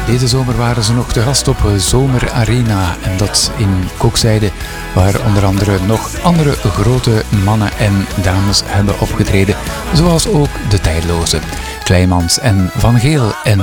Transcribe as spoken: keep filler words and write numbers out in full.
Deze zomer waren ze nog te gast op Zomer Arena en dat in Kookzijde, waar onder andere nog andere grote mannen en dames hebben opgetreden, zoals ook De Tijdloze, Kleimans en Van Geel en